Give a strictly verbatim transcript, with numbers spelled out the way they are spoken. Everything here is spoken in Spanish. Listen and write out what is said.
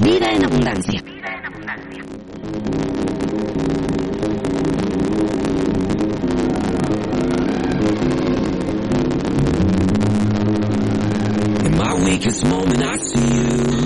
Vida en abundancia. In my weakest moment I see you.